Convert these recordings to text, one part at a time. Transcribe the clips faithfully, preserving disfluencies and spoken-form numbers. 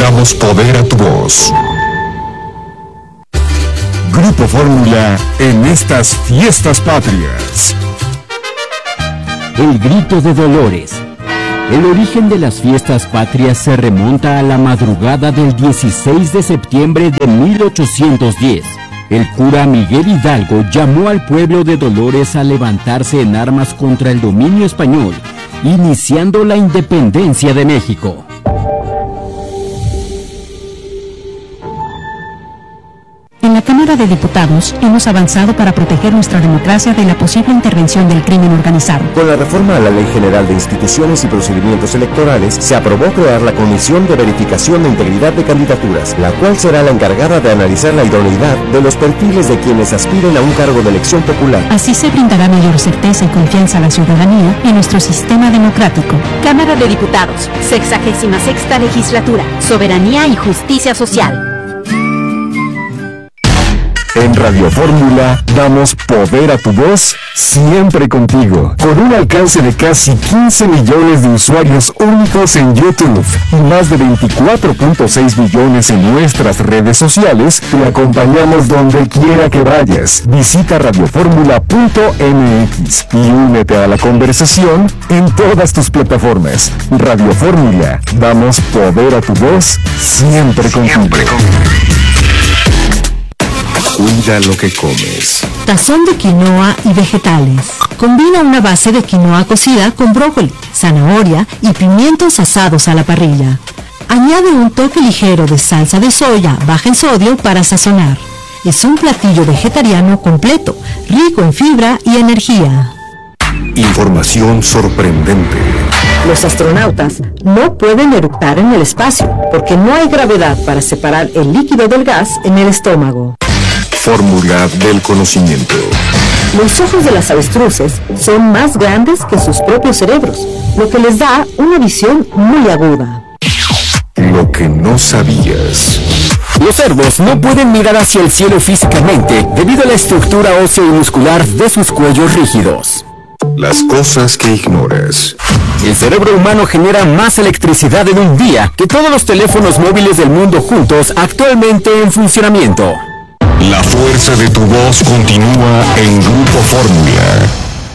Damos poder a tu voz. Grupo Fórmula en estas fiestas patrias. El grito de Dolores. El origen de las fiestas patrias se remonta a la madrugada del dieciséis de septiembre de mil ochocientos diez. El cura Miguel Hidalgo llamó al pueblo de Dolores a levantarse en armas contra el dominio español, iniciando la independencia de México. En la Cámara de Diputados hemos avanzado para proteger nuestra democracia de la posible intervención del crimen organizado. Con la reforma a la Ley General de Instituciones y Procedimientos Electorales, se aprobó crear la Comisión de Verificación de Integridad de Candidaturas, la cual será la encargada de analizar la idoneidad de los perfiles de quienes aspiren a un cargo de elección popular. Así se brindará mayor certeza y confianza a la ciudadanía en nuestro sistema democrático. Cámara de Diputados, sexagésima sexta legislatura, Soberanía y Justicia Social. En Radio Fórmula damos poder a tu voz siempre contigo. Con un alcance de casi quince millones de usuarios únicos en YouTube y más de veinticuatro punto seis millones en nuestras redes sociales, te acompañamos donde quiera que vayas. Visita radioformula punto m x y únete a la conversación en todas tus plataformas. Radio Fórmula, damos poder a tu voz siempre contigo. Siempre contigo. Cuida lo que comes. Tazón de quinoa y vegetales. Combina una base de quinoa cocida con brócoli, zanahoria y pimientos asados a la parrilla. Añade un toque ligero de salsa de soya baja en sodio para sazonar. Es un platillo vegetariano completo, rico en fibra y energía. Información sorprendente. Los astronautas no pueden eructar en el espacio porque no hay gravedad para separar el líquido del gas en el estómago. Fórmula del conocimiento. Los ojos de las avestruces son más grandes que sus propios cerebros, lo que les da una visión muy aguda. Lo que no sabías. Los cerdos no pueden mirar hacia el cielo físicamente debido a la estructura ósea y muscular de sus cuellos rígidos. Las cosas que ignoras. El cerebro humano genera más electricidad en un día que todos los teléfonos móviles del mundo juntos actualmente en funcionamiento. La fuerza de tu voz continúa en Grupo Fórmula.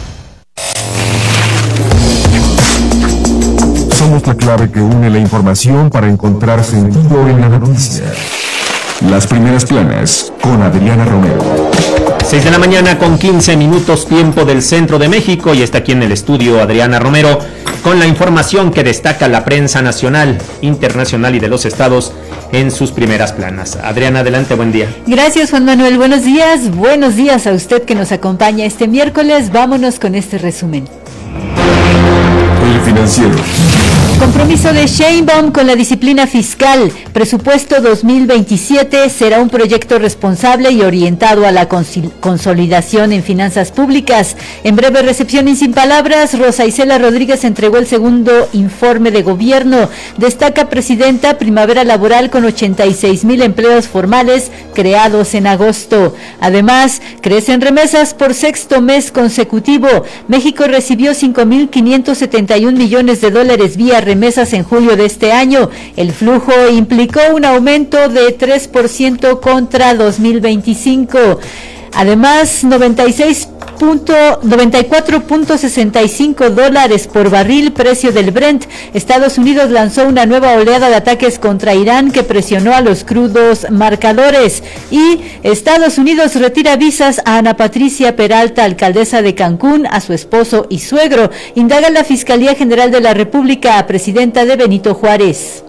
Somos la clave que une la información para encontrar sentido en la noticia. Las primeras planas con Adriana Romero. seis de la mañana con quince minutos, tiempo del centro de México, y está aquí en el estudio Adriana Romero con la información que destaca la prensa nacional, internacional y de los estados en sus primeras planas. Adriana, adelante, buen día. Gracias, Juan Manuel, buenos días, buenos días a usted que nos acompaña este miércoles. Vámonos con este resumen. El Financiero. Compromiso de Sheinbaum con la disciplina fiscal. Presupuesto dos mil veintisiete será un proyecto responsable y orientado a la consolidación en finanzas públicas. En breve recepción y sin palabras, Rosa Isela Rodríguez entregó el segundo informe de gobierno. Destaca presidenta primavera laboral con ochenta y seis mil empleos formales creados en agosto. Además, crecen remesas por sexto mes consecutivo. México recibió cinco mil quinientos setenta y un millones de dólares vía remesas en julio de este año. El flujo implicó un aumento de tres por ciento contra dos mil veinticinco. Además, noventa y seis noventa y cuatro punto sesenta y cinco dólares por barril, precio del Brent. Estados Unidos lanzó una nueva oleada de ataques contra Irán que presionó a los crudos marcadores. Y Estados Unidos retira visas a Ana Patricia Peralta, alcaldesa de Cancún, a su esposo y suegro. Indaga la Fiscalía General de la República a presidenta de Benito Juárez.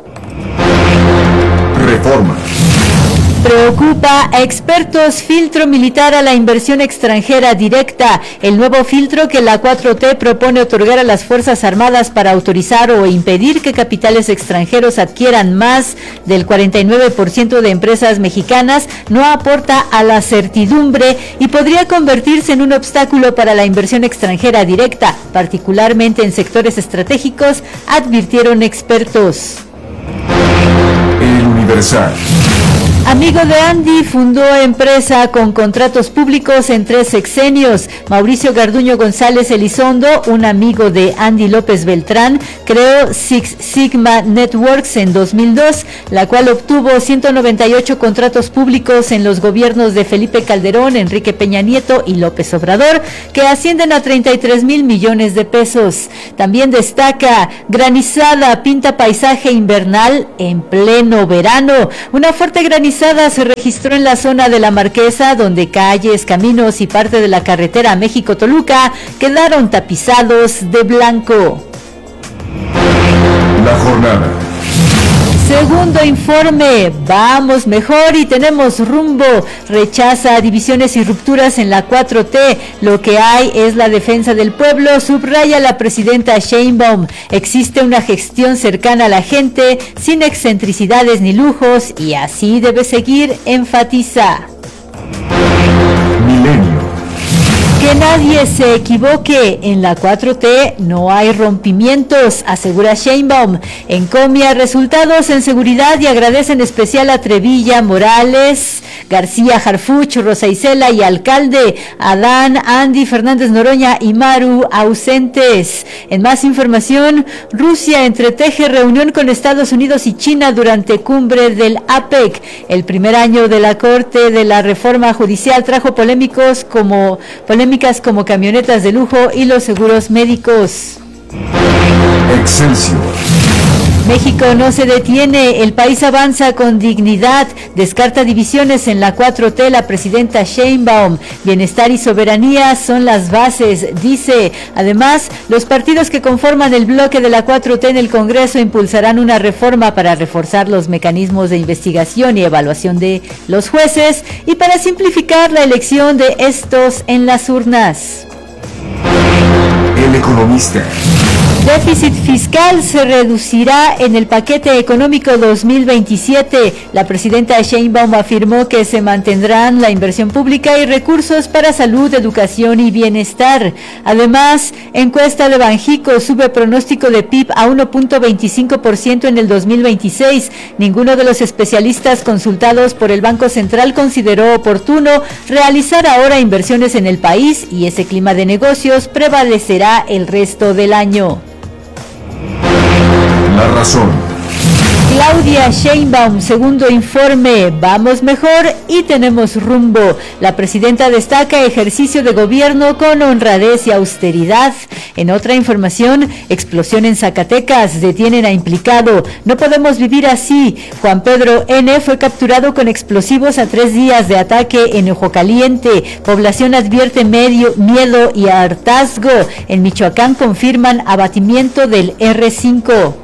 Reforma. Preocupa a expertos filtro militar a la inversión extranjera directa. El nuevo filtro que la cuatro T propone otorgar a las Fuerzas Armadas para autorizar o impedir que capitales extranjeros adquieran más del cuarenta y nueve por ciento de empresas mexicanas no aporta a la certidumbre y podría convertirse en un obstáculo para la inversión extranjera directa, particularmente en sectores estratégicos, advirtieron expertos. El Universal. Amigo de Andy fundó empresa con contratos públicos en tres sexenios. Mauricio Garduño González Elizondo, un amigo de Andy López Beltrán, creó Six Sigma Networks en dos mil dos, la cual obtuvo ciento noventa y ocho contratos públicos en los gobiernos de Felipe Calderón, Enrique Peña Nieto y López Obrador, que ascienden a treinta y tres mil millones de pesos. También destaca granizada pinta paisaje invernal en pleno verano. Una fuerte granizada se registró en la zona de La Marquesa, donde calles, caminos y parte de la carretera México-Toluca quedaron tapizados de blanco. La jornada. Segundo informe, vamos mejor y tenemos rumbo. Rechaza divisiones y rupturas en la cuatro T. Lo que hay es la defensa del pueblo, subraya la presidenta Sheinbaum. Existe una gestión cercana a la gente, sin excentricidades ni lujos, y así debe seguir, enfatiza. Milenio. Que nadie se equivoque, en la cuatro T no hay rompimientos, asegura Sheinbaum. Encomia resultados en seguridad y agradece en especial a Trevilla, Morales, García Harfuch, Rosa Isela y alcalde. Adán, Andy, Fernández Noroña y Maru ausentes. En más información, Rusia entreteje reunión con Estados Unidos y China durante cumbre del APEC. El primer año de la Corte de la Reforma Judicial trajo polémicos como polémicas como camionetas de lujo y los seguros médicos. Excelsior. México no se detiene, el país avanza con dignidad, descarta divisiones en la cuatro T la presidenta Sheinbaum. Bienestar y soberanía son las bases, dice. Además, los partidos que conforman el bloque de la cuatro T en el Congreso impulsarán una reforma para reforzar los mecanismos de investigación y evaluación de los jueces y para simplificar la elección de estos en las urnas. El Economista. Déficit fiscal se reducirá en el paquete económico dos mil veintisiete. La presidenta Sheinbaum afirmó que se mantendrán la inversión pública y recursos para salud, educación y bienestar. Además, encuesta de Banjico sube pronóstico de P I B a uno punto veinticinco por ciento en el dos mil veintiséis. Ninguno de los especialistas consultados por el Banco Central consideró oportuno realizar ahora inversiones en el país y ese clima de negocios prevalecerá el resto del año. La razón. Claudia Sheinbaum, segundo informe, vamos mejor y tenemos rumbo. La presidenta destaca ejercicio de gobierno con honradez y austeridad. En otra información, explosión en Zacatecas, detienen a implicado. No podemos vivir así. Juan Pedro N. fue capturado con explosivos a tres días de ataque en Ojo Caliente. Población advierte medio, miedo y hartazgo. En Michoacán confirman abatimiento del erre cinco.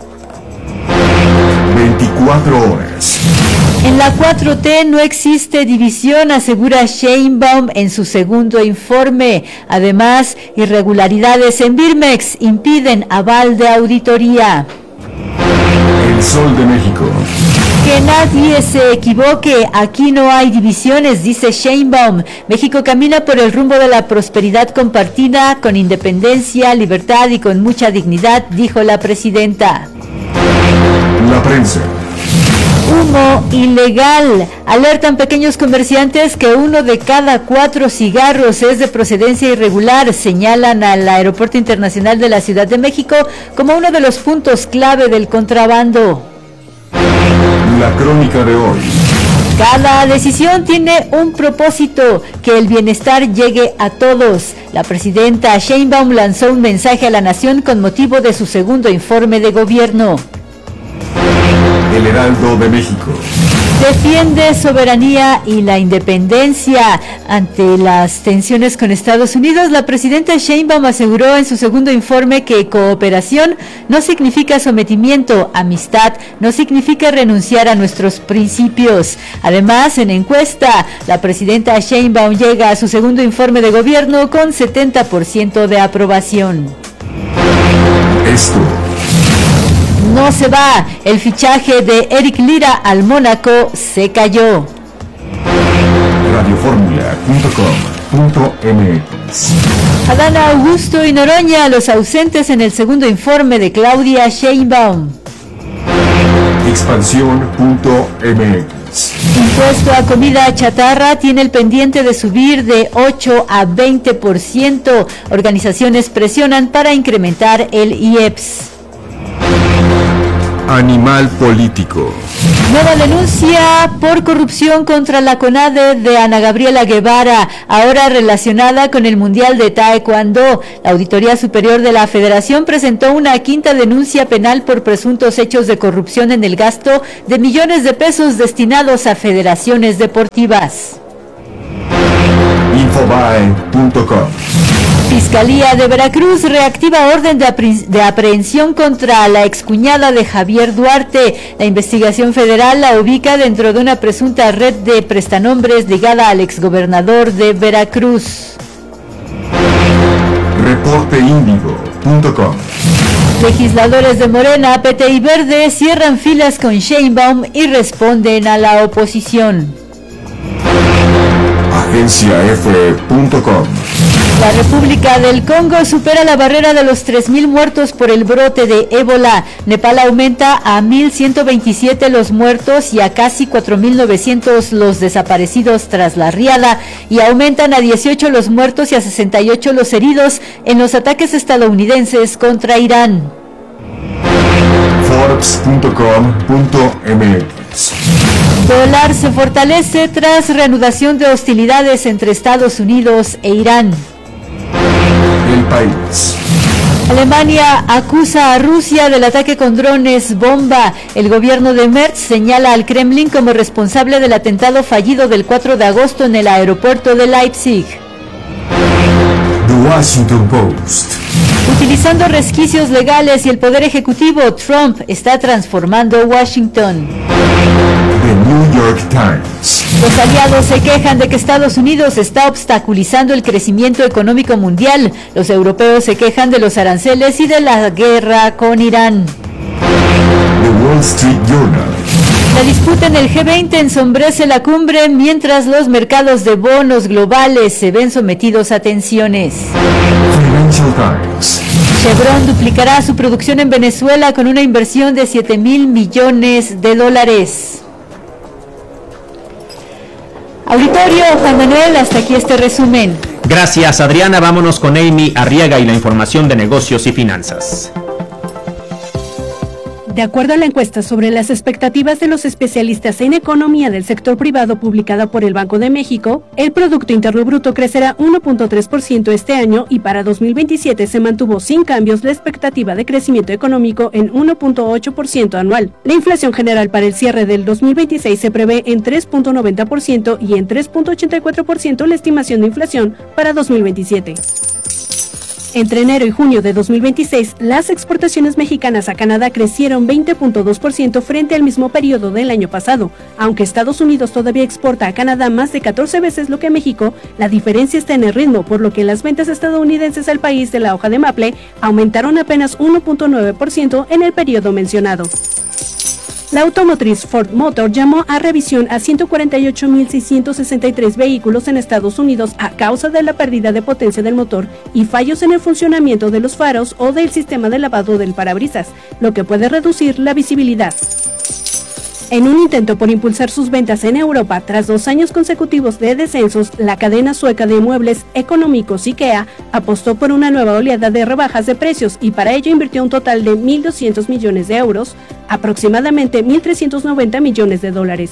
veinticuatro horas. En la cuatro T no existe división, asegura Sheinbaum en su segundo informe. Además, irregularidades en Birmex impiden aval de auditoría. El Sol de México. Que nadie se equivoque, aquí no hay divisiones, dice Sheinbaum. México camina por el rumbo de la prosperidad compartida, con independencia, libertad y con mucha dignidad, dijo la presidenta. La prensa. Humo ilegal. Alertan pequeños comerciantes que uno de cada cuatro cigarros es de procedencia irregular. Señalan al Aeropuerto Internacional de la Ciudad de México como uno de los puntos clave del contrabando. La crónica de hoy. Cada decisión tiene un propósito, que el bienestar llegue a todos. La presidenta Sheinbaum lanzó un mensaje a la nación con motivo de su segundo informe de gobierno. El Heraldo de México. Defiende soberanía y la independencia. Ante las tensiones con Estados Unidos, la presidenta Sheinbaum aseguró en su segundo informe que cooperación no significa sometimiento, amistad no significa renunciar a nuestros principios. Además, en encuesta, la presidenta Sheinbaum llega a su segundo informe de gobierno con setenta por ciento de aprobación. Esto. No se va, el fichaje de Eric Lira al Mónaco se cayó. radioformula punto com punto eme equis. Adán Augusto y Noroña, los ausentes en el segundo informe de Claudia Sheinbaum. Expansión punto eme equis. país. Impuesto a comida chatarra tiene el pendiente de subir de ocho a veinte por ciento. Organizaciones presionan para incrementar el I E P S. Animal político. Nueva denuncia por corrupción contra la CONADE de Ana Gabriela Guevara, ahora relacionada con el Mundial de Taekwondo. La Auditoría Superior de la Federación presentó una quinta denuncia penal por presuntos hechos de corrupción en el gasto de millones de pesos destinados a federaciones deportivas. Infobae punto com. Fiscalía de Veracruz reactiva orden de, apre- de aprehensión contra la excuñada de Javier Duarte. La investigación federal la ubica dentro de una presunta red de prestanombres ligada al exgobernador de Veracruz. reporte índigo punto com. Legisladores de Morena, P T y Verde cierran filas con Sheinbaum y responden a la oposición. agencia efe punto com. La República del Congo supera la barrera de los tres mil muertos por el brote de ébola. Nepal aumenta a mil ciento veintisiete los muertos y a casi cuatro mil novecientos los desaparecidos tras la riada, y aumentan a dieciocho los muertos y a sesenta y ocho los heridos en los ataques estadounidenses contra Irán. forbes punto com punto eme equis. Dólar se fortalece tras reanudación de hostilidades entre Estados Unidos e Irán. El país. Alemania acusa a Rusia del ataque con drones bomba. El gobierno de Merz señala al Kremlin como responsable del atentado fallido del cuatro de agosto en el aeropuerto de Leipzig. The Washington Post. Utilizando resquicios legales y el poder ejecutivo, Trump está transformando Washington. The New York Times. Los aliados se quejan de que Estados Unidos está obstaculizando el crecimiento económico mundial. Los europeos se quejan de los aranceles y de la guerra con Irán. The Wall Street Journal. La disputa en el G veinte ensombrece la cumbre mientras los mercados de bonos globales se ven sometidos a tensiones. Financial Times. Chevron duplicará su producción en Venezuela con una inversión de siete mil millones de dólares. Auditorio, Juan Manuel, hasta aquí este resumen. Gracias, Adriana. Vámonos con Amy Arriaga y la información de negocios y finanzas. De acuerdo a la encuesta sobre las expectativas de los especialistas en economía del sector privado publicada por el Banco de México, el Producto Interno Bruto crecerá uno punto tres por ciento este año y para dos mil veintisiete se mantuvo sin cambios la expectativa de crecimiento económico en uno punto ocho por ciento anual. La inflación general para el cierre del dos mil veintiséis se prevé en tres punto noventa por ciento y en tres punto ochenta y cuatro por ciento la estimación de inflación para dos mil veintisiete. Entre enero y junio de dos mil veintiséis, las exportaciones mexicanas a Canadá crecieron veinte punto dos por ciento frente al mismo periodo del año pasado. Aunque Estados Unidos todavía exporta a Canadá más de catorce veces lo que México, la diferencia está en el ritmo, por lo que las ventas estadounidenses al país de la hoja de maple aumentaron apenas uno punto nueve por ciento en el periodo mencionado. La automotriz Ford Motor llamó a revisión a ciento cuarenta y ocho mil seiscientos sesenta y tres vehículos en Estados Unidos a causa de la pérdida de potencia del motor y fallos en el funcionamiento de los faros o del sistema de lavado del parabrisas, lo que puede reducir la visibilidad. En un intento por impulsar sus ventas en Europa, tras dos años consecutivos de descensos, la cadena sueca de muebles económicos IKEA apostó por una nueva oleada de rebajas de precios y para ello invirtió un total de mil doscientos millones de euros, aproximadamente mil trescientos noventa millones de dólares.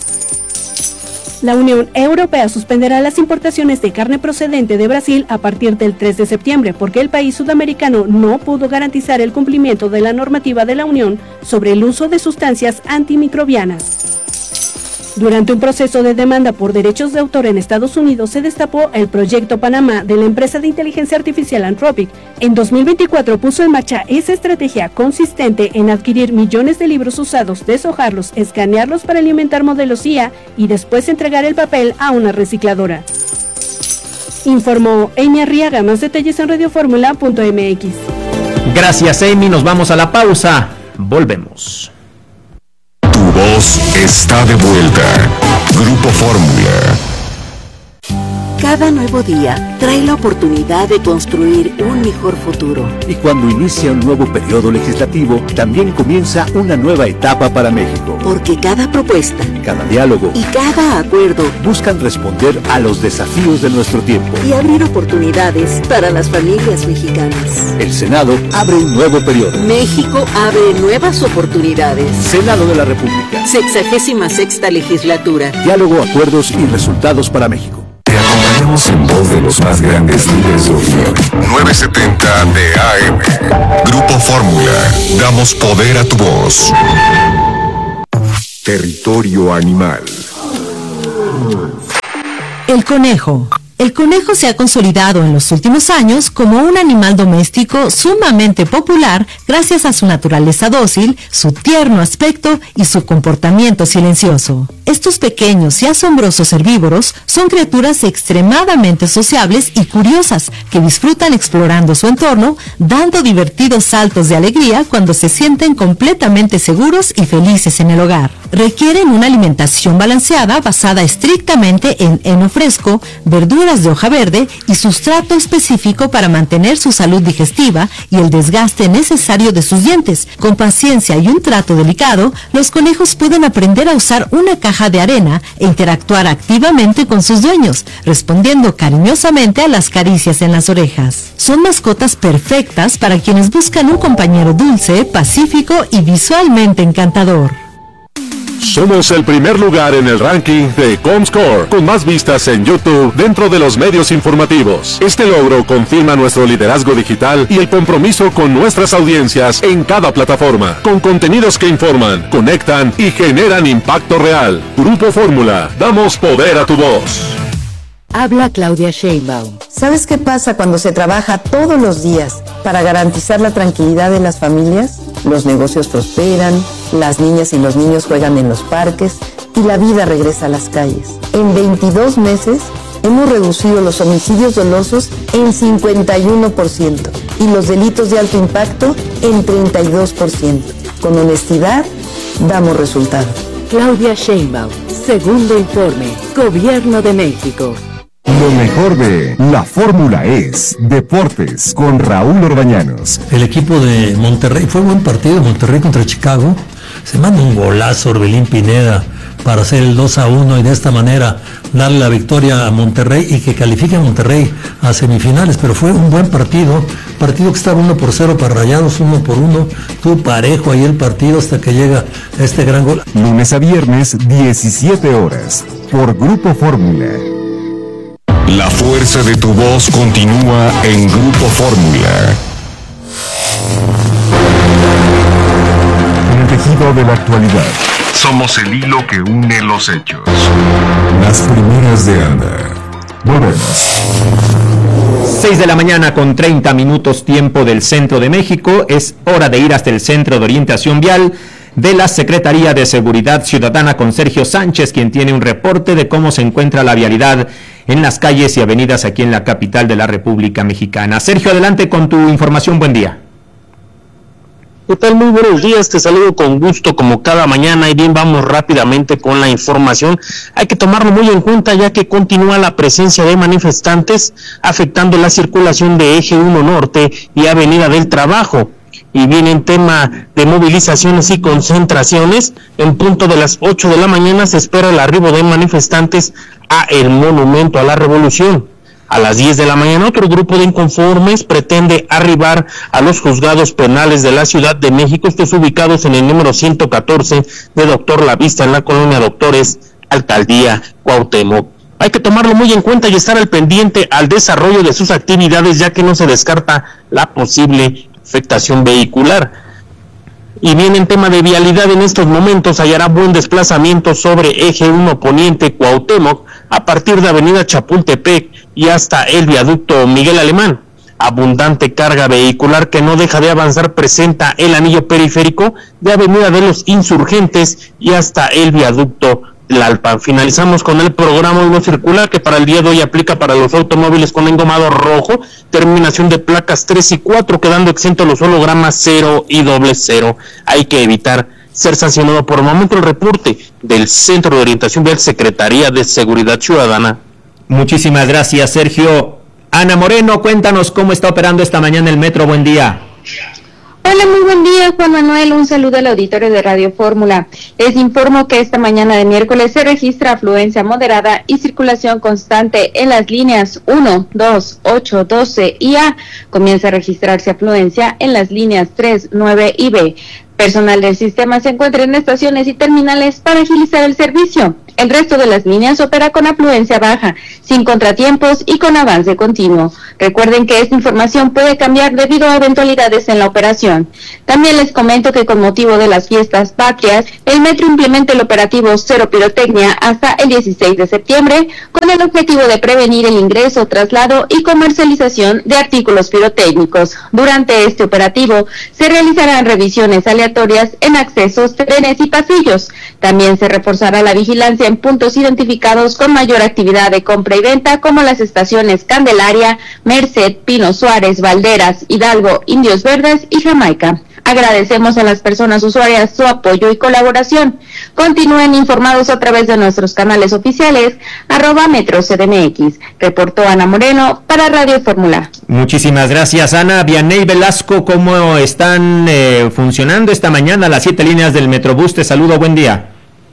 La Unión Europea suspenderá las importaciones de carne procedente de Brasil a partir del tres de septiembre porque el país sudamericano no pudo garantizar el cumplimiento de la normativa de la Unión sobre el uso de sustancias antimicrobianas. Durante un proceso de demanda por derechos de autor en Estados Unidos se destapó el Proyecto Panamá de la empresa de inteligencia artificial Anthropic. En dos mil veinticuatro puso en marcha esa estrategia consistente en adquirir millones de libros usados, deshojarlos, escanearlos para alimentar modelos I A y después entregar el papel a una recicladora. Informó Amy Arriaga. Más detalles en radioformula punto eme equis. Gracias, Amy. Nos vamos a la pausa. Volvemos. Tu voz está de vuelta. Grupo Fórmula. Cada nuevo día trae la oportunidad de construir un mejor futuro. Y cuando inicia un nuevo periodo legislativo, también comienza una nueva etapa para México. Porque cada propuesta, cada diálogo y cada acuerdo buscan responder a los desafíos de nuestro tiempo y abrir oportunidades para las familias mexicanas. El Senado abre un nuevo periodo. México abre nuevas oportunidades. Senado de la República. Sexagésima sexta legislatura. Diálogo, acuerdos y resultados para México. Te acompañamos en voz de los más grandes líderes de opinión. novecientos setenta de A M. Grupo Fórmula. Damos poder a tu voz. Territorio animal. El conejo. El conejo se ha consolidado en los últimos años como un animal doméstico sumamente popular gracias a su naturaleza dócil, su tierno aspecto y su comportamiento silencioso. Estos pequeños y asombrosos herbívoros son criaturas extremadamente sociables y curiosas que disfrutan explorando su entorno, dando divertidos saltos de alegría cuando se sienten completamente seguros y felices en el hogar. Requieren una alimentación balanceada basada estrictamente en heno fresco, verduras de hoja verde y sustrato específico para mantener su salud digestiva y el desgaste necesario de sus dientes. Con paciencia y un trato delicado, los conejos pueden aprender a usar una caja de arena e interactuar activamente con sus dueños, respondiendo cariñosamente a las caricias en las orejas. Son mascotas perfectas para quienes buscan un compañero dulce, pacífico y visualmente encantador. Somos el primer lugar en el ranking de Comscore, con más vistas en YouTube dentro de los medios informativos. Este logro confirma nuestro liderazgo digital y el compromiso con nuestras audiencias en cada plataforma, con contenidos que informan, conectan y generan impacto real. Grupo Fórmula, damos poder a tu voz. Habla Claudia Sheinbaum. ¿Sabes qué pasa cuando se trabaja todos los días para garantizar la tranquilidad de las familias? Los negocios prosperan, las niñas y los niños juegan en los parques y la vida regresa a las calles. En veintidós meses hemos reducido los homicidios dolosos en cincuenta y uno por ciento y los delitos de alto impacto en treinta y dos por ciento. Con honestidad, damos resultados. Claudia Sheinbaum, segundo informe, Gobierno de México. Lo mejor de La Fórmula es Deportes con Raúl Orbañanos. El equipo de Monterrey, fue buen partido, Monterrey contra Chicago. Se manda un golazo Orbelín Pineda para hacer el dos a uno y de esta manera darle la victoria a Monterrey y que califique a Monterrey a semifinales. Pero fue un buen partido, partido que estaba uno por cero para Rayados, uno por uno. Tuvo parejo ahí el partido hasta que llega este gran gol. Lunes a viernes, diecisiete horas, por Grupo Fórmula. La fuerza de tu voz continúa en Grupo Fórmula. En el tejido de la actualidad. Somos el hilo que une los hechos. Las primeras de Anda. Volvemos. seis de la mañana con treinta minutos tiempo del centro de México. Es hora de ir hasta el Centro de Orientación Vial de la Secretaría de Seguridad Ciudadana con Sergio Sánchez, quien tiene un reporte de cómo se encuentra la vialidad en las calles y avenidas aquí en la capital de la República Mexicana. Sergio, adelante con tu información. Buen día. ¿Qué tal? Muy buenos días, te saludo con gusto como cada mañana y bien, vamos rápidamente con la información. Hay que tomarlo muy en cuenta ya que continúa la presencia de manifestantes afectando la circulación de Eje uno Norte y Avenida del Trabajo. Y viene en tema de movilizaciones y concentraciones. En punto de las ocho de la mañana se espera el arribo de manifestantes a el Monumento a la Revolución. A las diez de la mañana otro grupo de inconformes pretende arribar a los juzgados penales de la Ciudad de México, estos ubicados en el número ciento catorce de Doctor Lavista en la colonia Doctores, Alcaldía Cuauhtémoc. Hay que tomarlo muy en cuenta y estar al pendiente al desarrollo de sus actividades, ya que no se descarta la posible afectación vehicular. Y bien, en tema de vialidad, en estos momentos hallará buen desplazamiento sobre Eje uno Poniente Cuauhtémoc a partir de Avenida Chapultepec y hasta el viaducto Miguel Alemán. Abundante carga vehicular que no deja de avanzar presenta el anillo periférico de Avenida de los Insurgentes y hasta el viaducto Tlalpan. Finalizamos con el programa uno circular que para el día de hoy aplica para los automóviles con engomado rojo, terminación de placas tres y cuatro, quedando exentos los hologramas cero y doble cero. Hay que evitar ser sancionado. Por el momento el reporte del Centro de Orientación Vial, Secretaría de Seguridad Ciudadana. Muchísimas gracias, Sergio. Ana Moreno, cuéntanos cómo está operando esta mañana el metro. Buen día. Hola, muy buen día, Juan Manuel. Un saludo al auditorio de Radio Fórmula. Les informo que esta mañana de miércoles se registra afluencia moderada y circulación constante en las líneas uno, dos, ocho, doce y A. Comienza a registrarse afluencia en las líneas tres, nueve y B. Personal del sistema se encuentra en estaciones y terminales para agilizar el servicio. El resto de las líneas opera con afluencia baja, sin contratiempos y con avance continuo. Recuerden que esta información puede cambiar debido a eventualidades en la operación. También les comento que con motivo de las fiestas patrias, el metro implementa el operativo Cero Pirotecnia hasta el dieciséis de septiembre, con el objetivo de prevenir el ingreso, traslado y comercialización de artículos pirotécnicos. Durante este operativo, se realizarán revisiones aleatorias en accesos, trenes y pasillos. También se reforzará la vigilancia en puntos identificados con mayor actividad de compra y venta, como las estaciones Candelaria, Merced, Pino Suárez, Valderas, Hidalgo, Indios Verdes y Jamaica. Agradecemos a las personas usuarias su apoyo y colaboración. Continúen informados a través de nuestros canales oficiales, arroba Metro C D M X. Reportó Ana Moreno para Radio Fórmula. Muchísimas gracias, Ana. Vianey Velasco, ¿cómo están eh, funcionando esta mañana las siete líneas del Metrobús? Te saludo, buen día.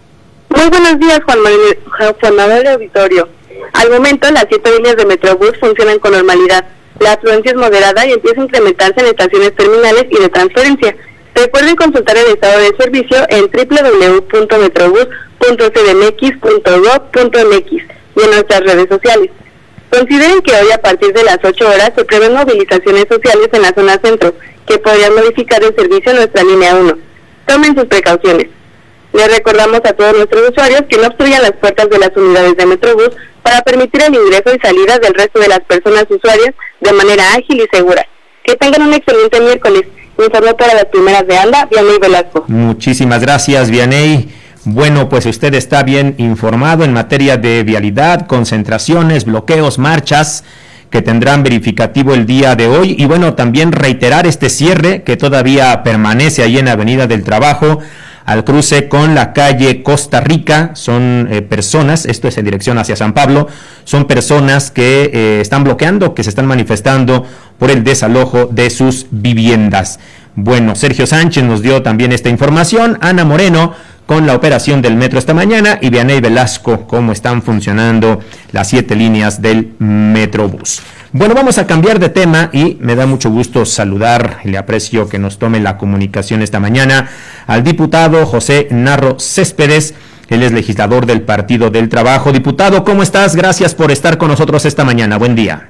Muy buenos días, Juan Manuel, Juan Manuel Auditorio. Al momento, las siete líneas de Metrobús funcionan con normalidad. La afluencia es moderada y empieza a incrementarse en estaciones terminales y de transferencia. Recuerden consultar el estado de servicio en doble u doble u doble u punto metrobús punto c d m x punto gov punto m x y en nuestras redes sociales. Consideren que hoy a partir de las ocho horas se prevén movilizaciones sociales en la zona centro, que podrían modificar el servicio en nuestra línea uno. Tomen sus precauciones. Les recordamos a todos nuestros usuarios que no obstruyan las puertas de las unidades de Metrobús para permitir el ingreso y salida del resto de las personas usuarias de manera ágil y segura. Que tengan un excelente miércoles. Informó para las primeras de ANDA, Vianey Velasco. Muchísimas gracias, Vianey. Bueno, pues usted está bien informado en materia de vialidad, concentraciones, bloqueos, marchas que tendrán verificativo el día de hoy. Y bueno, también reiterar este cierre que todavía permanece ahí en Avenida del Trabajo, al cruce con la calle Costa Rica. Son eh, personas, esto es en dirección hacia San Pablo, son personas que eh, están bloqueando, que se están manifestando por el desalojo de sus viviendas. Bueno, Sergio Sánchez nos dio también esta información, Ana Moreno con la operación del metro esta mañana y Vianey Velasco cómo están funcionando las siete líneas del Metrobús. Bueno, vamos a cambiar de tema y me da mucho gusto saludar, le aprecio que nos tome la comunicación esta mañana al diputado José Narro Céspedes. Él es legislador del Partido del Trabajo. Diputado, ¿cómo estás? Gracias por estar con nosotros esta mañana. Buen día.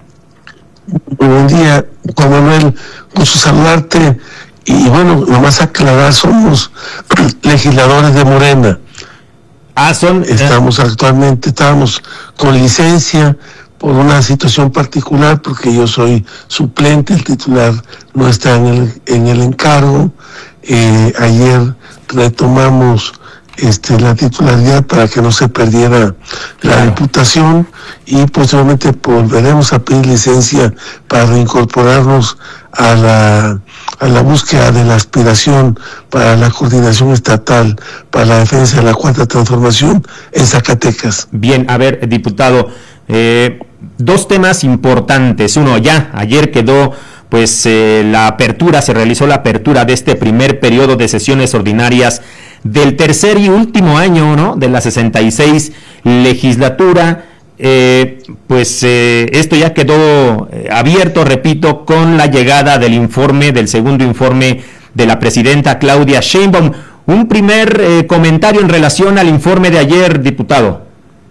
Buen día, Juan Manuel. Gusto saludarte. Y bueno, nomás aclarar, somos legisladores de Morena. Ah, son... Estamos actualmente, estamos con licencia por una situación particular, porque yo soy suplente, el titular no está en el, en el encargo. Eh, ayer retomamos este, la titularidad para que no se perdiera la diputación y posteriormente volveremos a pedir licencia para reincorporarnos a la, a la búsqueda de la aspiración para la coordinación estatal para la defensa de la cuarta transformación en Zacatecas. Bien, a ver, diputado, eh, dos temas importantes. Uno, ya ayer quedó pues eh, la apertura, se realizó la apertura de este primer periodo de sesiones ordinarias del tercer y último año, ¿no?, de la sesenta y seis legislatura. Eh, pues eh, esto ya quedó eh, abierto, repito, con la llegada del informe, del segundo informe de la presidenta Claudia Sheinbaum. Un primer eh, comentario en relación al informe de ayer, diputado.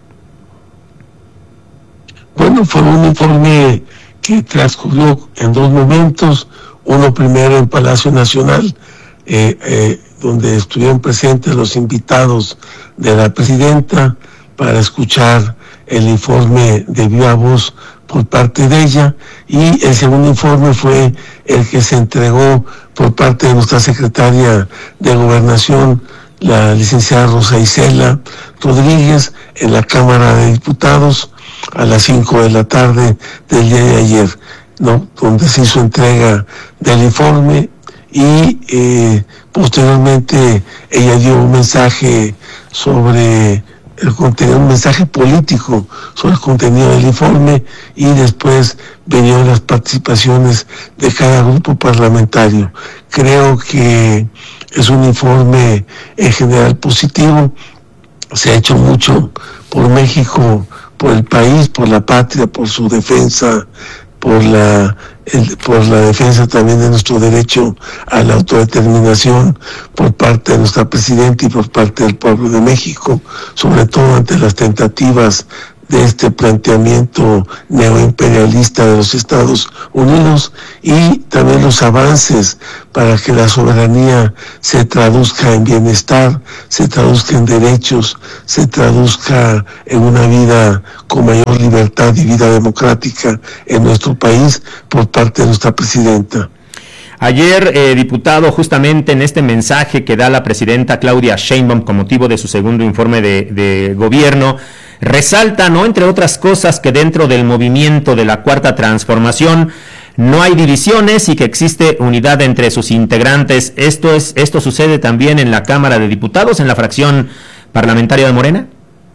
Bueno, fue un informe que transcurrió en dos momentos. Uno primero en Palacio Nacional, eh, eh, donde estuvieron presentes los invitados de la presidenta para escuchar el informe de viva voz por parte de ella, y el segundo informe fue el que se entregó por parte de nuestra secretaria de Gobernación, la licenciada Rosa Isela Rodríguez, en la Cámara de Diputados a las cinco de la tarde del día de ayer, ¿no?, donde se hizo entrega del informe y eh, posteriormente ella dio un mensaje sobre el contenido, un mensaje político sobre el contenido del informe, y después vinieron las participaciones de cada grupo parlamentario. Creo que es un informe en general positivo. Se ha hecho mucho por México, por el país, por la patria, por su defensa, por la el, por la defensa también de nuestro derecho a la autodeterminación por parte de nuestra presidenta y por parte del pueblo de México, sobre todo ante las tentativas de este planteamiento neoimperialista de los Estados Unidos, y también los avances para que la soberanía se traduzca en bienestar, se traduzca en derechos, se traduzca en una vida con mayor libertad y vida democrática en nuestro país por parte de nuestra presidenta. Ayer, eh, diputado, justamente en este mensaje que da la presidenta Claudia Sheinbaum con motivo de su segundo informe de, de gobierno, resalta, ¿no?, entre otras cosas, que dentro del movimiento de la Cuarta Transformación no hay divisiones y que existe unidad entre sus integrantes. ¿Esto es esto sucede también en la Cámara de Diputados, en la fracción parlamentaria de Morena?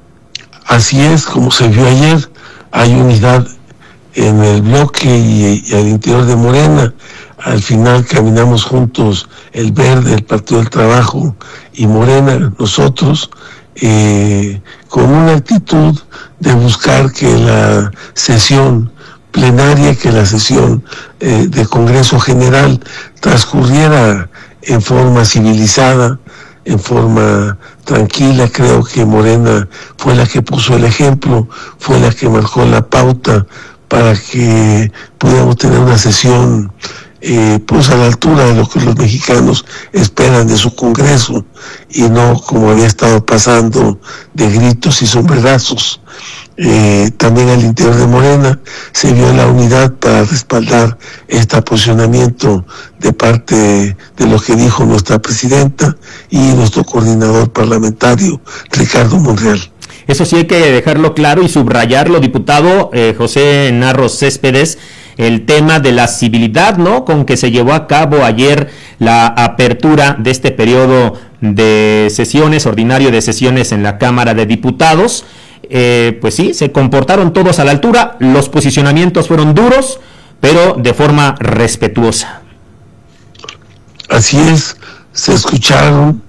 Así es, como se vio ayer, hay unidad en el bloque y, y al interior de Morena. Al final caminamos juntos el Verde, el Partido del Trabajo y Morena, nosotros, eh, con una actitud de buscar que la sesión plenaria, que la sesión eh, de Congreso General transcurriera en forma civilizada, en forma tranquila. Creo que Morena fue la que puso el ejemplo, fue la que marcó la pauta para que pudiéramos tener una sesión Eh, pues a la altura de lo que los mexicanos esperan de su Congreso, y no como había estado pasando de gritos y sombrerazos. Eh, también al interior de Morena se vio la unidad para respaldar este posicionamiento de parte de lo que dijo nuestra presidenta y nuestro coordinador parlamentario, Ricardo Monreal. Eso sí hay que dejarlo claro y subrayarlo, diputado eh, José Narro Céspedes, el tema de la civilidad, ¿no?, con que se llevó a cabo ayer la apertura de este periodo de sesiones, ordinario de sesiones en la Cámara de Diputados. Eh, pues sí, se comportaron todos a la altura, los posicionamientos fueron duros, pero de forma respetuosa. Así es, se escucharon,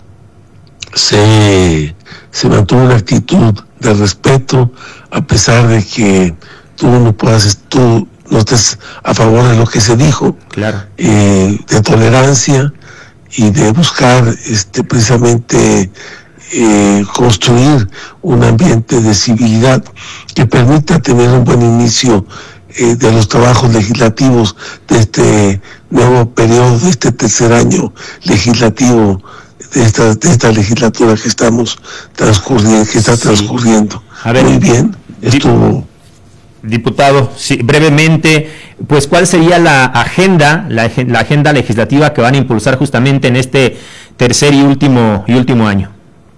se, se mantuvo una actitud de respeto, a pesar de que tú no puedas, tú no estés a favor de lo que se dijo, claro, eh, de tolerancia y de buscar este precisamente eh, construir un ambiente de civilidad que permita tener un buen inicio eh, de los trabajos legislativos de este nuevo periodo, de este tercer año legislativo, de esta, de esta legislatura que estamos transcurriendo, que está transcurriendo. A ver, muy bien, estuvo. Diputado, sí, brevemente, pues ¿cuál sería la agenda, la, la agenda legislativa que van a impulsar justamente en este tercer y último y último año?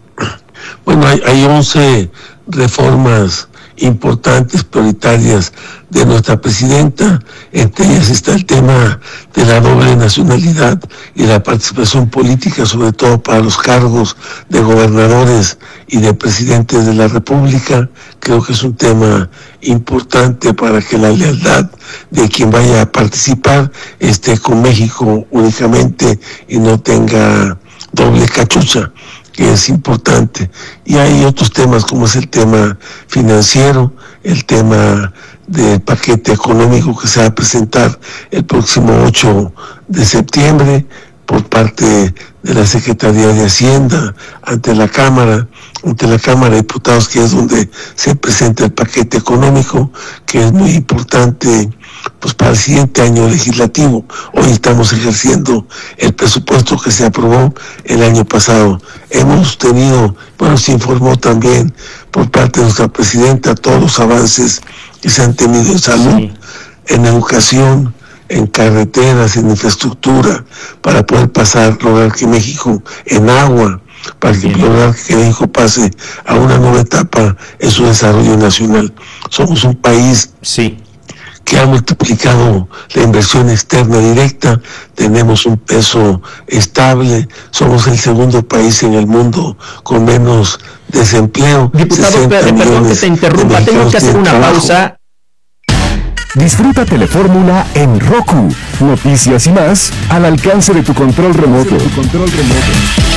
Bueno, hay, hay once reformas importantes, prioritarias de nuestra presidenta. Entre ellas está el tema de la doble nacionalidad y la participación política, sobre todo para los cargos de gobernadores y de presidentes de la República. Creo que es un tema importante para que la lealtad de quien vaya a participar esté con México únicamente y no tenga doble cachucha, que es importante. Y hay otros temas, como es el tema financiero, el tema del paquete económico que se va a presentar el próximo ocho de septiembre por parte de la Secretaría de Hacienda ante la Cámara, ante la Cámara de Diputados, que es donde se presenta el paquete económico, que es muy importante pues para el siguiente año legislativo. Hoy estamos ejerciendo el presupuesto que se aprobó el año pasado. Hemos tenido, bueno, se informó también por parte de nuestra presidenta todos los avances que se han tenido en salud, sí, en educación, en carreteras, en infraestructura, para poder pasar, lograr que México, en agua, para que lograr que México pase a una nueva etapa en su desarrollo nacional. Somos un país, sí, que ha multiplicado la inversión externa directa, tenemos un peso estable, somos el segundo país en el mundo con menos desempleo. Diputado, per, perdón que te interrumpa, tengo que hacer una trabajo. pausa. Disfruta Telefórmula en Roku. Noticias y más al alcance de tu control remoto. Tu control remoto.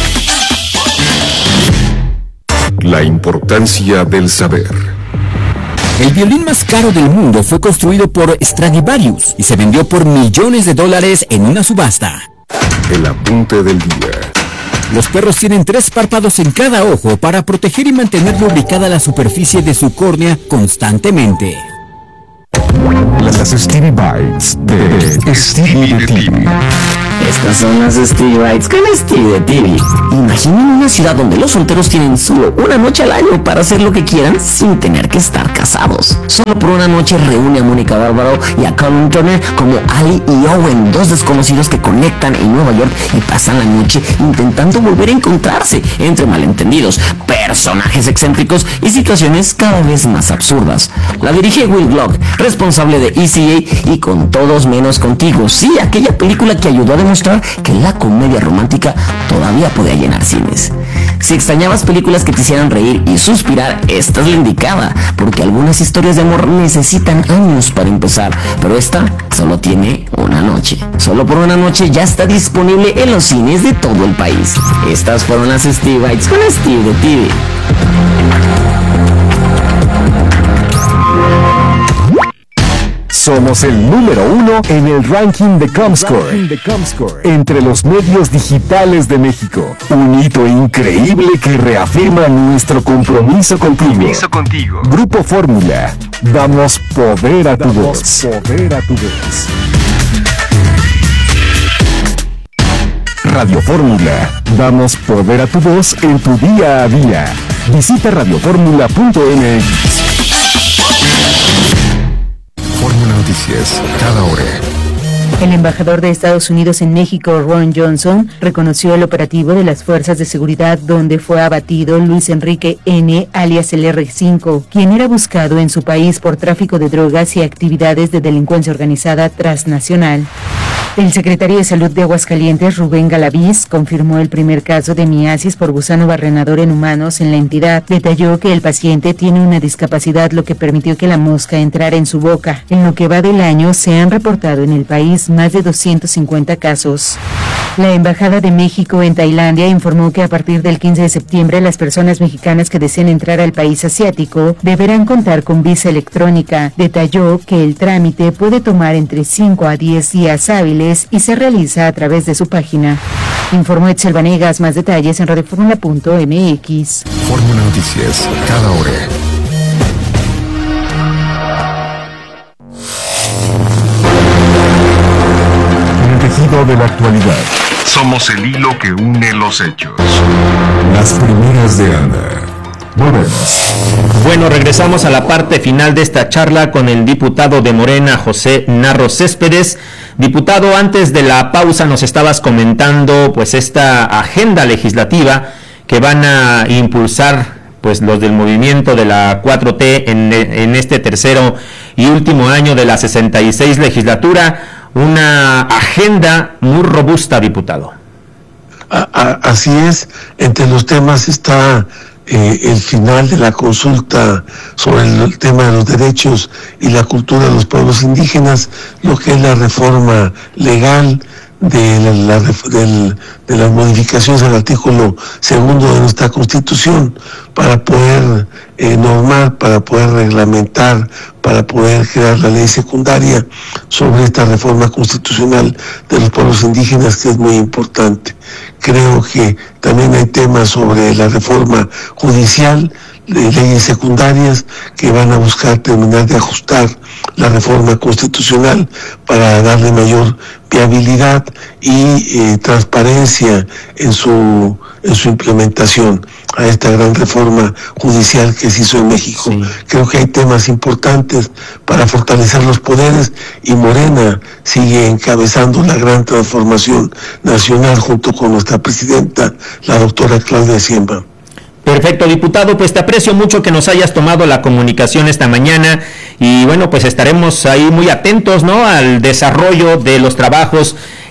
La importancia del saber. El violín más caro del mundo fue construido por Stradivarius y se vendió por millones de dólares en una subasta. El apunte del día. Los perros tienen tres párpados en cada ojo para proteger y mantener lubricada la superficie de su córnea constantemente. Las Stevie Bites de Stevie de T V. Estas son las Stevie Bites con Stevie de T V. Imaginen una ciudad donde los solteros tienen solo una noche al año para hacer lo que quieran sin tener que estar casados. Solo por una noche reúne a Mónica Bárbaro y a Colin Turner como Ali y Owen, dos desconocidos que conectan en Nueva York y pasan la noche intentando volver a encontrarse entre malentendidos, personajes excéntricos y situaciones cada vez más absurdas. La dirige Will Glock, responsable de E C A y Con Todos Menos Contigo. Sí, aquella película que ayudó a demostrar que la comedia romántica todavía podía llenar cines. Si extrañabas películas que te hicieran reír y suspirar, esta es la indicada, porque algunas historias de amor necesitan años para empezar, pero esta solo tiene una noche. Solo por una noche ya está disponible en los cines de todo el país. Estas fueron las Stevie Bites con Steve de T V. Somos el número uno en el ranking de Comscore, entre los medios digitales de México. Un hito increíble que reafirma nuestro compromiso contigo. Compromiso contigo. Grupo Fórmula, damos poder a tu voz. Poder a tu voz. Radio Fórmula, damos poder a tu voz en tu día a día. Visita radioformula punto m x. Fórmula Noticias, cada hora. El embajador de Estados Unidos en México, Ron Johnson, reconoció el operativo de las fuerzas de seguridad donde fue abatido Luis Enrique N., alias el erre cinco, quien era buscado en su país por tráfico de drogas y actividades de delincuencia organizada transnacional. El secretario de Salud de Aguascalientes, Rubén Galaviz, confirmó el primer caso de miasis por gusano barrenador en humanos en la entidad. Detalló que el paciente tiene una discapacidad, lo que permitió que la mosca entrara en su boca. En lo que va del año, se han reportado en el país más de doscientos cincuenta casos. La Embajada de México en Tailandia informó que a partir del quince de septiembre las personas mexicanas que deseen entrar al país asiático deberán contar con visa electrónica. Detalló que el trámite puede tomar entre cinco a diez días hábiles y se realiza a través de su página. Informó Etzel Vanegas. Más detalles en radioformula punto m x. Fórmula Noticias, cada hora. De la actualidad. Somos el hilo que une los hechos. Las primeras de Ana. Volvemos. Bueno, regresamos a la parte final de esta charla con el diputado de Morena, José Narro Céspedes. Diputado, antes de la pausa nos estabas comentando pues esta agenda legislativa que van a impulsar pues los del movimiento de la cuatro T en, en este tercero y último año de la sesenta y seis legislatura. Una agenda muy robusta, diputado. A, a, así es, entre los temas está eh, el final de la consulta sobre el, el tema de los derechos y la cultura de los pueblos indígenas, lo que es la reforma legal de, la, la, del, de las modificaciones al artículo segundo de nuestra Constitución para poder eh, normar, para poder reglamentar, para poder crear la ley secundaria sobre esta reforma constitucional de los pueblos indígenas, que es muy importante. Creo que también hay temas sobre la reforma judicial, de leyes secundarias que van a buscar terminar de ajustar la reforma constitucional para darle mayor viabilidad y eh, transparencia en su en su implementación a esta gran reforma judicial que se hizo en México. Sí. Creo que hay temas importantes para fortalecer los poderes y Morena sigue encabezando la gran transformación nacional junto con nuestra presidenta, la doctora Claudia Sheinbaum. Perfecto, diputado, pues te aprecio mucho que nos hayas tomado la comunicación esta mañana y bueno, pues estaremos ahí muy atentos, ¿no?, al desarrollo de los trabajos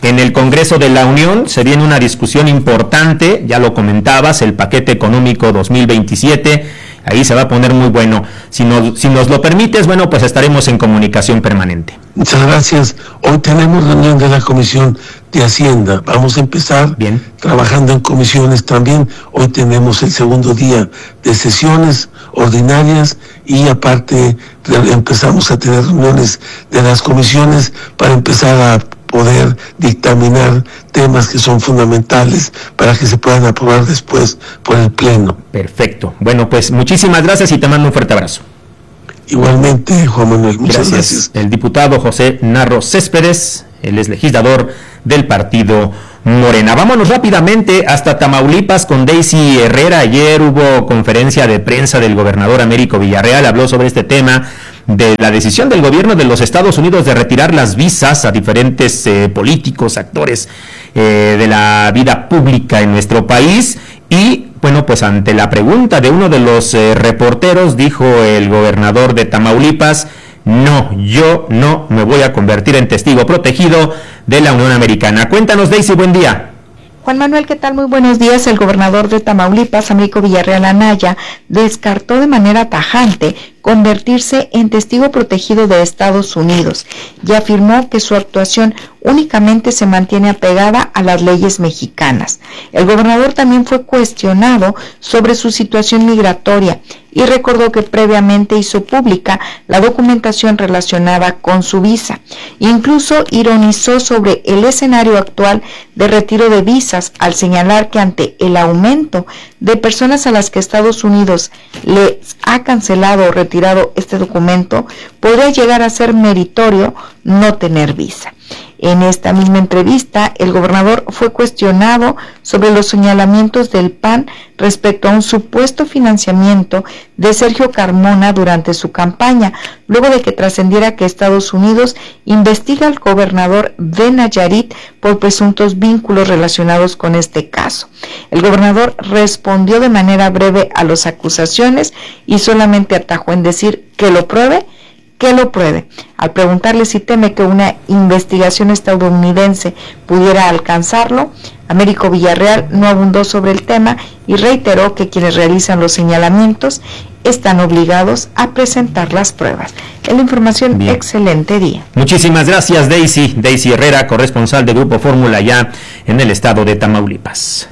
En el Congreso de la Unión se viene una discusión importante, ya lo comentabas, el paquete económico dos mil veintisiete, ahí se va a poner muy bueno. Si nos, si nos lo permites, bueno, pues estaremos en comunicación permanente. Muchas gracias. Hoy tenemos reunión de la Comisión de Hacienda. Vamos a empezar Bien. trabajando en comisiones también. Hoy tenemos el segundo día de sesiones ordinarias y aparte empezamos a tener reuniones de las comisiones para empezar a poder dictaminar temas que son fundamentales para que se puedan aprobar después por el Pleno. Perfecto. Bueno, pues muchísimas gracias y te mando un fuerte abrazo. Igualmente, Juan Manuel, muchas gracias. gracias. El diputado José Narro Céspedes, él es legislador del partido Morena. Vámonos rápidamente hasta Tamaulipas con Daisy Herrera. Ayer hubo conferencia de prensa del gobernador Américo Villarreal, habló sobre este tema de la decisión del gobierno de los Estados Unidos de retirar las visas a diferentes eh, políticos, actores eh, de la vida pública en nuestro país. Y bueno, pues ante la pregunta de uno de los eh, reporteros, dijo el gobernador de Tamaulipas: no, yo no me voy a convertir en testigo protegido de la Unión Americana. Cuéntanos, Daisy, buen día. Juan Manuel, ¿qué tal? Muy buenos días. El gobernador de Tamaulipas, Américo Villarreal Anaya, descartó de manera tajante convertirse en testigo protegido de Estados Unidos y afirmó que su actuación únicamente se mantiene apegada a las leyes mexicanas. El gobernador también fue cuestionado sobre su situación migratoria y recordó que previamente hizo pública la documentación relacionada con su visa. Incluso ironizó sobre el escenario actual de retiro de visas al señalar que ante el aumento de personas a las que Estados Unidos les ha cancelado o retirado este documento, podría llegar a ser meritorio no tener visa. En esta misma entrevista, el gobernador fue cuestionado sobre los señalamientos del P A N respecto a un supuesto financiamiento de Sergio Carmona durante su campaña, luego de que trascendiera que Estados Unidos investiga al gobernador de Nayarit por presuntos vínculos relacionados con este caso. El gobernador respondió de manera breve a las acusaciones y solamente atajó en decir que lo pruebe, que lo pruebe. Al preguntarle si teme que una investigación estadounidense pudiera alcanzarlo, Américo Villarreal no abundó sobre el tema y reiteró que quienes realizan los señalamientos están obligados a presentar las pruebas. En la información, Bien. Excelente día. Muchísimas gracias, Daisy. Daisy Herrera, corresponsal de Grupo Fórmula ya en el estado de Tamaulipas.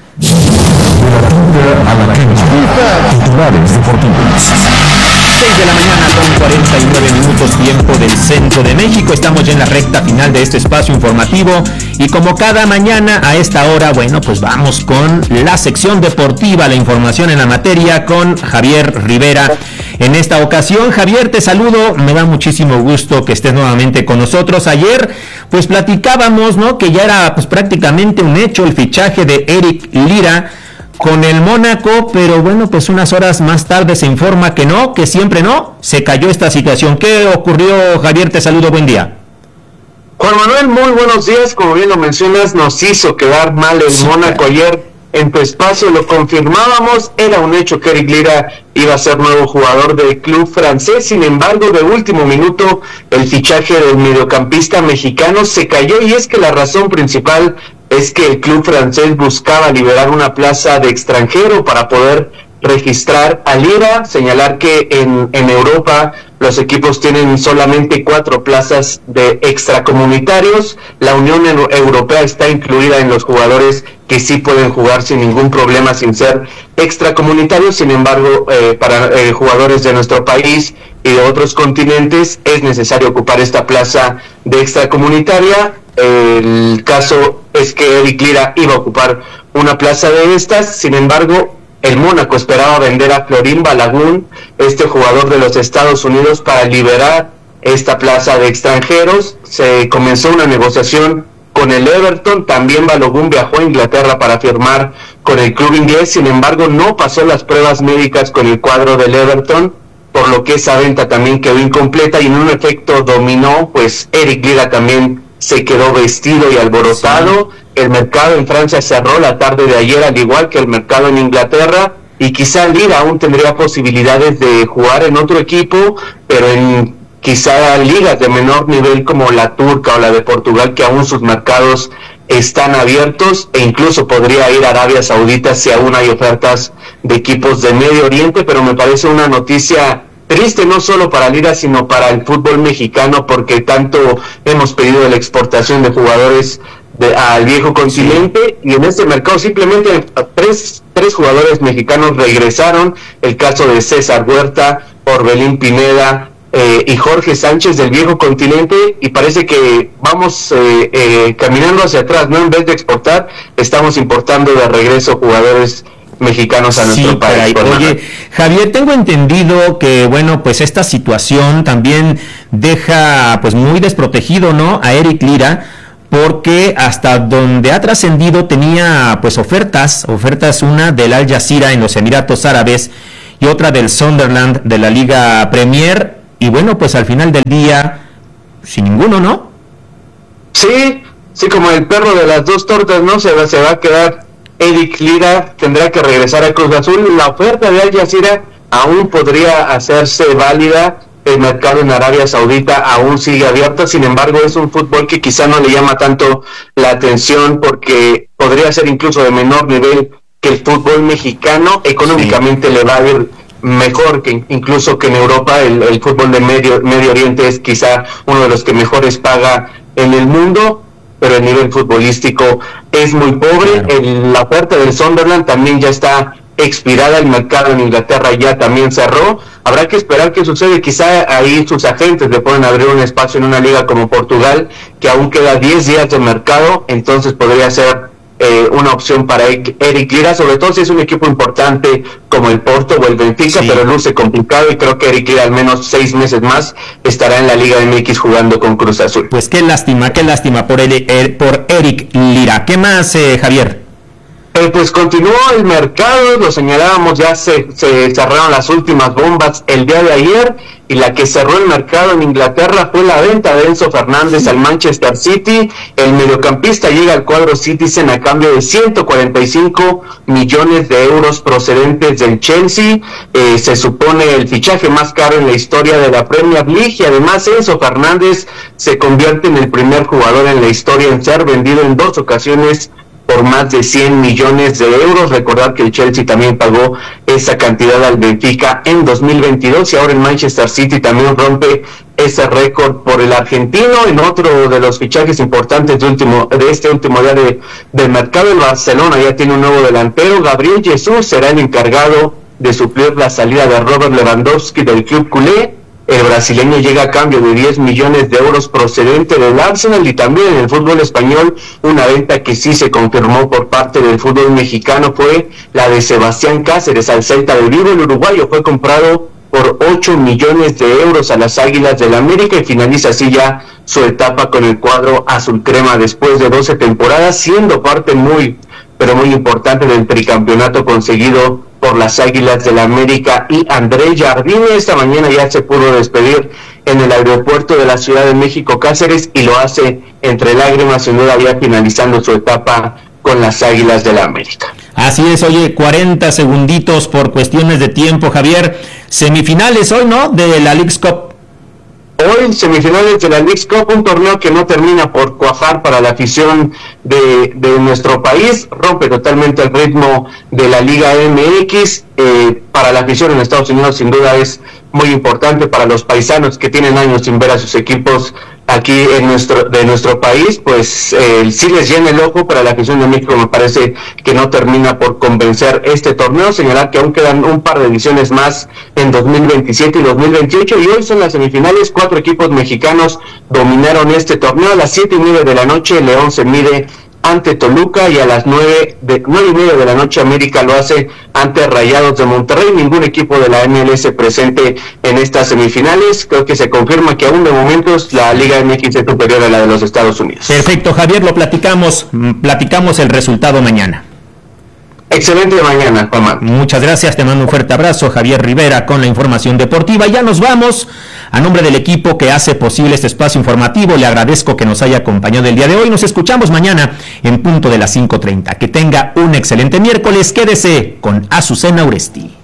A la cancha. Titulares deportivos. seis de la mañana con cuarenta y nueve minutos tiempo del centro de México. Estamos ya en la recta final de este espacio informativo y como cada mañana a esta hora, bueno, pues vamos con la sección deportiva, la información en la materia con Javier Rivera. En esta ocasión, Javier, te saludo, me da muchísimo gusto que estés nuevamente con nosotros. Ayer, pues platicábamos, ¿no?, que ya era pues prácticamente un hecho el fichaje de Eric Lira con el Mónaco, pero bueno, pues unas horas más tarde se informa que no, que siempre no, se cayó esta situación. ¿Qué ocurrió, Javier? Te saludo, buen día. Juan Manuel, muy buenos días. Como bien lo mencionas, nos hizo quedar mal el sí, Mónaco ayer en tu espacio, lo confirmábamos, era un hecho que Eric Lira iba a ser nuevo jugador del club francés. Sin embargo, de último minuto, el fichaje del mediocampista mexicano se cayó, y es que la razón principal es que el club francés buscaba liberar una plaza de extranjero para poder registrar a Lira. Señalar que en, en Europa los equipos tienen solamente cuatro plazas de extracomunitarios. La Unión Europea está incluida en los jugadores que sí pueden jugar sin ningún problema sin ser extracomunitarios. Sin embargo, eh, para eh, jugadores de nuestro país y de otros continentes es necesario ocupar esta plaza de extracomunitaria. El caso es que Eric Lira iba a ocupar una plaza de estas. Sin embargo, el Mónaco esperaba vender a Florin Balogun, este jugador de los Estados Unidos, para liberar esta plaza de extranjeros. Se comenzó una negociación con el Everton. También Balogun viajó a Inglaterra para firmar con el club inglés. Sin embargo, no pasó las pruebas médicas con el cuadro del Everton, por lo que esa venta también quedó incompleta, y en un efecto dominó, pues Eric Lira también se quedó vestido y alborotado. Sí. El mercado en Francia cerró la tarde de ayer, al igual que el mercado en Inglaterra, y quizá Lira aún tendría posibilidades de jugar en otro equipo, pero en quizá ligas de menor nivel como la turca o la de Portugal, que aún sus mercados están abiertos e incluso podría ir a Arabia Saudita si aún hay ofertas de equipos de Medio Oriente, pero me parece una noticia triste no solo para Lira, sino para el fútbol mexicano, porque tanto hemos pedido la exportación de jugadores de, al viejo continente, y en este mercado simplemente tres, tres jugadores mexicanos regresaron, el caso de César Huerta, Orbelín Pineda eh, y Jorge Sánchez del viejo continente, y parece que vamos eh, eh, caminando hacia atrás, ¿no? En vez de exportar, estamos importando de regreso jugadores mexicanos a nuestro sí, país. Oye, Javier, tengo entendido que, bueno, pues esta situación también deja pues muy desprotegido, ¿no?, a Eric Lira, porque hasta donde ha trascendido tenía pues ofertas, ofertas una del Al Jazeera en los Emiratos Árabes y otra del Sunderland de la Liga Premier, y bueno, pues al final del día, sin ninguno, ¿no? Sí, sí, como el perro de las dos tortas, ¿no? Se va, se va a quedar Eric Lira, tendrá que regresar a Cruz Azul. La oferta de Al Jazeera aún podría hacerse válida, el mercado en Arabia Saudita aún sigue abierto, sin embargo es un fútbol que quizá no le llama tanto la atención porque podría ser incluso de menor nivel que el fútbol mexicano, económicamente sí le va a ir mejor que incluso que en Europa. El, el fútbol de Medio, Medio Oriente es quizá uno de los que mejores paga en el mundo, pero el nivel futbolístico es muy pobre. Claro. El, la oferta del Sunderland también ya está expirada, el mercado en Inglaterra ya también cerró. Habrá que esperar qué sucede, quizá ahí sus agentes le pueden abrir un espacio en una liga como Portugal, que aún queda diez días de mercado, entonces podría ser eh, una opción para Eric Lira, sobre todo si es un equipo importante como el Porto o el Benfica, sí, pero luce complicado y creo que Eric Lira al menos seis meses más estará en la Liga M X jugando con Cruz Azul. Pues qué lástima, qué lástima por, el, el, por Eric Lira. ¿Qué más, eh, Javier? Eh, pues continuó el mercado, lo señalábamos, ya se, se cerraron las últimas bombas el día de ayer, y la que cerró el mercado en Inglaterra fue la venta de Enzo Fernández al Manchester City. El mediocampista llega al cuadro Citizen a cambio de ciento cuarenta y cinco millones de euros procedentes del Chelsea. Eh, se supone el fichaje más caro en la historia de la Premier League, y además Enzo Fernández se convierte en el primer jugador en la historia en ser vendido en dos ocasiones por más de cien millones de euros. Recordar que el Chelsea también pagó esa cantidad al Benfica en dos mil veintidós, y ahora el Manchester City también rompe ese récord por el argentino. En otro de los fichajes importantes de, último, de este último día de, del mercado, el Barcelona ya tiene un nuevo delantero. Gabriel Jesús será el encargado de suplir la salida de Robert Lewandowski del club culé. El brasileño llega a cambio de diez millones de euros procedente del Arsenal. Y también en el fútbol español, una venta que sí se confirmó por parte del fútbol mexicano fue la de Sebastián Cáceres al Celta de Vigo. El uruguayo fue comprado por ocho millones de euros a las Águilas del América y finaliza así ya su etapa con el cuadro azul crema después de doce temporadas, siendo parte muy, pero muy importante del tricampeonato conseguido por las Águilas del América. Y André Jardine esta mañana ya se pudo despedir en el aeropuerto de la Ciudad de México Cáceres, y lo hace entre lágrimas, sin duda ya finalizando su etapa con las Águilas del América. Así es, oye, cuarenta segunditos por cuestiones de tiempo, Javier. Semifinales hoy, ¿no?, de la Leagues Cup. Hoy semifinales de la Leagues Cup, un torneo que no termina por cuajar para la afición de, de nuestro país, rompe totalmente el ritmo de la Liga M X. Eh, para la afición en Estados Unidos sin duda es muy importante, para los paisanos que tienen años sin ver a sus equipos aquí en nuestro de nuestro país, pues eh, sí les llena el ojo. Para la afición de México me parece que no termina por convencer este torneo. Señalar que aún quedan un par de ediciones más en dos mil veintisiete y dos mil veintiocho, y hoy son las semifinales. Cuatro equipos mexicanos dominaron este torneo. A las siete y media de la noche León se mide ante Toluca, y a las nueve de nueve y media de la noche América lo hace ante Rayados de Monterrey. Ningún equipo de la M L S presente en estas semifinales. Creo que se confirma que aún de momentos la Liga M X es superior a la de los Estados Unidos. Perfecto, Javier, lo platicamos, platicamos el resultado mañana. Excelente mañana, Juan. Muchas gracias, te mando un fuerte abrazo, Javier Rivera, con la información deportiva. Ya nos vamos. A nombre del equipo que hace posible este espacio informativo, le agradezco que nos haya acompañado el día de hoy. Nos escuchamos mañana en punto de las cinco treinta. Que tenga un excelente miércoles. Quédese con Azucena Uresti.